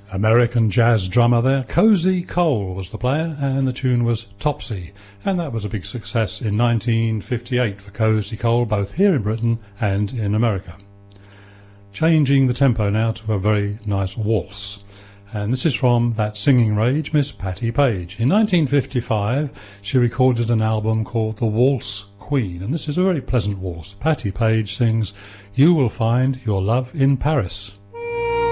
American jazz drummer there. Cozy Cole was the player, and the tune was Topsy, and that was a big success in 1958 for Cozy Cole, both here in Britain and in America. Changing the tempo now to a very nice waltz, and this is from that singing rage, Miss Patti Page. In 1955 she recorded an album called The Waltz Queen, and this is a very pleasant waltz. Patti Page sings You Will Find Your Love in Paris.